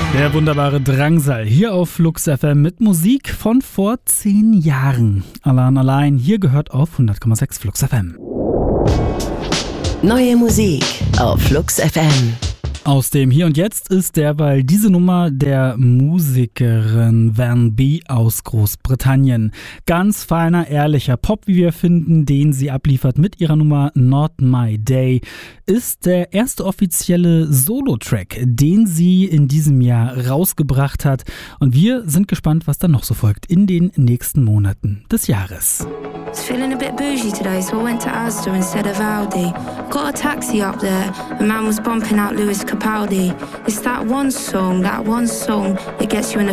Der wunderbare Drangsal hier auf Flux FM mit Musik von vor 10 Jahren. Allein hier gehört auf 100,6 Flux FM. Neue Musik auf Flux FM. Aus dem Hier und Jetzt ist derweil diese Nummer der Musikerin Van B aus Großbritannien. Ganz feiner, ehrlicher Pop, wie wir finden, den sie abliefert mit ihrer Nummer Not My Day, ist der erste offizielle Solo-Track, den sie in diesem Jahr rausgebracht hat. Und wir sind gespannt, was dann noch so folgt in den nächsten Monaten des Jahres. I was feeling a bit bougie today, so I went to Asda instead of Aldi. Got a taxi up there, a man was bumping out Lewis Capaldi. It's that one song that gets you in a